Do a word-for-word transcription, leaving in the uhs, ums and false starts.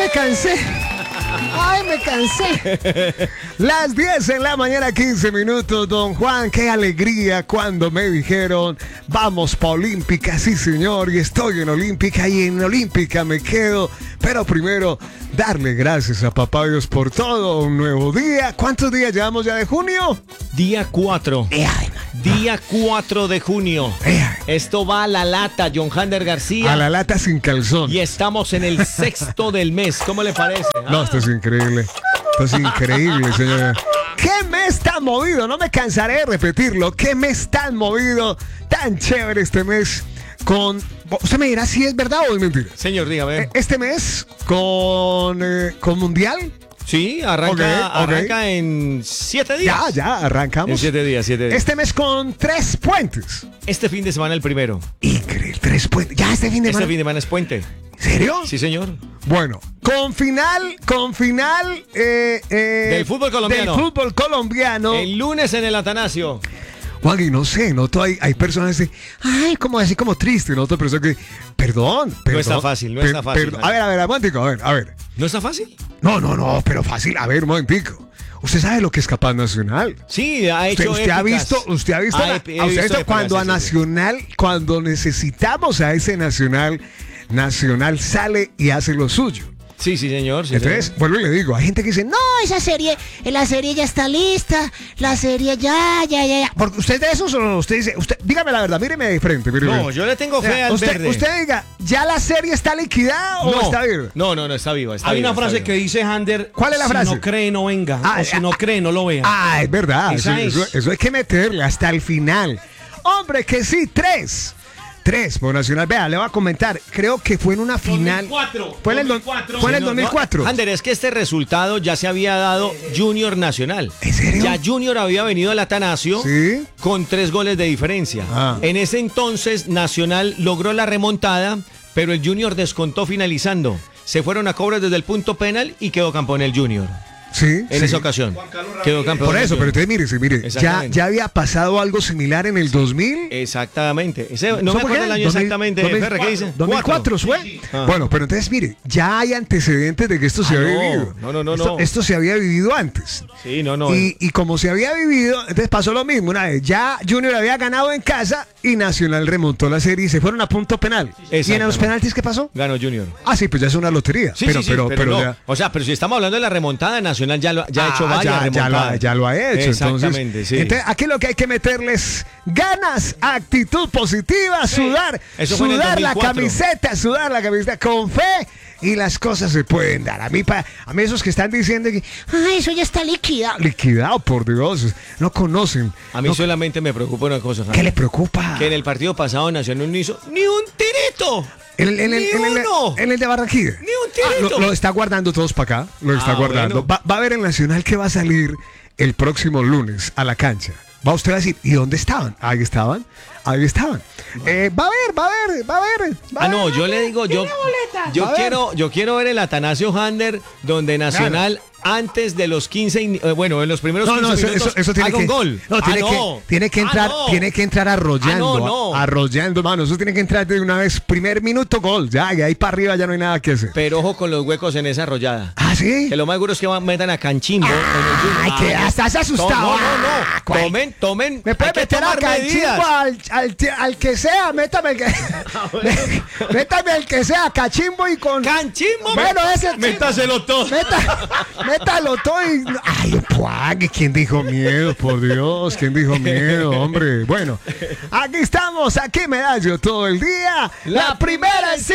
me cansé. Ay, me cansé. Las diez en la mañana, quince minutos, don Juan. Qué alegría cuando me dijeron, vamos pa' Olímpica, sí señor. Y estoy en Olímpica y en Olímpica me quedo. Pero primero, darle gracias a papá Dios por todo. Un nuevo día. ¿Cuántos días llevamos ya de junio? Día cuatro. Eh, ay, Día cuatro de junio. eh, Esto va a la lata, John Hander García. a la lata sin calzón. Y estamos en el sexto del mes. ¿Cómo le parece? No, esto es increíble. Esto es increíble, señora. ¿Qué mes tan movido? No me cansaré de repetirlo. ¿Qué mes tan movido? Tan chévere este mes. Con... Usted me dirá si es verdad o es mentira. Señor, dígame. Este mes con, eh, con Mundial. Sí, arranca, Ok, ok. arranca en siete días. Ya, ya, arrancamos. En siete días, siete días. Este mes con tres puentes. Este fin de semana el primero. Increíble, tres puentes. Ya este fin de Este semana. fin de semana es puente. ¿En serio? Sí, señor. Bueno, con final, con final eh, eh, Del fútbol colombiano. Del fútbol colombiano. El lunes en el Atanasio. Juan, y no sé, noto hay, hay personas que, ay, como así como triste, noto personas que, perdón, perdón. está fácil, no está fácil, perdón. A ver, a ver, un momentico, a ver, a ver. ¿No está fácil? No, no, no, pero fácil, a ver, un momentico. Usted sabe lo que es Capaz Nacional. Sí, ha Usted, hecho usted ha épicas. visto, usted ha visto, Ha la- epi- he a usted ha visto visto cuando a épicas, sí, sí, sí. Nacional, cuando necesitamos a ese Nacional, Nacional sale y hace lo suyo. Sí, sí, señor. Sí, Entonces, señor. vuelvo y le digo, hay gente que dice, no, esa serie, la serie ya está lista, la serie ya, ya, ya, ya. porque usted de esos o usted dice, usted, dígame la verdad, míreme de frente, míreme. No, yo le tengo fe Vea, al usted, verde. usted diga, ¿ya la serie está liquidada o no, está viva? no, no, no, está viva. Está Hay viva, una frase está que viva. dice Hander. ¿Cuál es la si frase? Si no cree, no venga. Ah, o si ah, no cree, no lo vea. Ah, es verdad, eso, Esa es. eso- eso hay que meterle hasta el final. Hombre, que sí, tres. Tres por Nacional. Vea, le voy a comentar, creo que fue en una final. dos mil cuatro, Fue en el, do- dos mil cuatro. fue en el Sí, no, dos mil cuatro. no, Ander, es que este resultado ya se había dado Junior Nacional. ¿En serio? Ya Junior había venido al Atanasio Sí. con tres goles de diferencia. Ah. En ese entonces Nacional logró la remontada, pero el Junior descontó finalizando. Se fueron a cobros desde el punto penal y quedó campeón el Junior. Sí. En sí. esa ocasión. Quedó campeón. Por el eso, pero Junior. entonces mire, sí, mire, ya, Exactamente. ya había pasado algo similar en el dos mil. Exactamente. Ese, no ¿Eso me fue acuerdo qué? el año dos mil- exactamente. dos mil Ferre, ¿qué dice? dos mil cuatro fue. Ah. Bueno, pero entonces mire, ya hay antecedentes de que esto se Ah, había no. vivido. No, no, no, esto, no. esto se había vivido antes. Sí, no, no. Y, y como se había vivido, entonces pasó lo mismo. Una vez ya Junior había ganado en casa y Nacional remontó la serie y se fueron a punto penal. ¿Y en los Exactamente. penaltis qué pasó? Ganó Junior. Ah, sí, pues ya es una lotería. Sí, pero, sí, sí, pero, pero, no. ya. O sea, pero si estamos hablando de la remontada, Nacional ya, lo, ya ha hecho Ah, varias ya, ya, remontadas. lo, ha- ya lo ha hecho. Exactamente, entonces, sí. Entonces, aquí lo que hay que meterles ganas, actitud positiva, sudar, Eso fue en el sudar la dos mil cuatro. camiseta, sudar la camiseta con fe y las cosas se pueden dar. A mí, pa- a mí esos que están diciendo que Ay, eso ya está liquidado. liquidado, por Dios, no conocen. A mí No- solamente me preocupa una cosa. ¿Qué Jaime. le preocupa? Que en el partido pasado Nacional no hizo ni un tirito. En el, en el- Ni en el- uno. en el de Barranquilla. Ni un tirito. Ah, lo, lo está guardando todos para acá. Lo está Ah, guardando. bueno. Va, va a ver el Nacional que va a salir el próximo lunes a la cancha. Va usted a decir, ¿y dónde estaban? Ahí estaban. Ahí estaban. Eh, va a ver, va a ver, va a ver. va a Ah, no, ver. yo le digo, yo, yo A ver. quiero, yo quiero ver el Atanasio Hander donde Nacional antes de los quince, in- eh, bueno, en los primeros No, quince no, eso, minutos eso, eso tiene haga que un gol. No, Ah, tiene, no. Que, tiene que Ah, entrar, no. tiene que entrar arrollando, Ah, no, no. arrollando, mano. Eso tiene que entrar de una vez, primer minuto gol, ya, y ahí para arriba ya no hay nada que hacer. Pero ojo con los huecos en esa arrollada. Ah, sí. Que lo más seguro es que van- metan a Canchimbo en el Junior. Ay, que Ah, estás asustado. No, no, no. Ah, ¿cuál? Tomen, tomen. Me puede hay que meter a tomar medidas. Cachimbo al, al, al que sea, métame el que. métame el que sea, Cachimbo y con. Canchimbo. Bueno, ese. Métaselo todo. Meta, métalo todo y. Ay, Puag, ¿quién dijo miedo? Por Dios, ¿quién dijo miedo, hombre? Bueno, aquí estamos, aquí Medallo todo el día. La primera en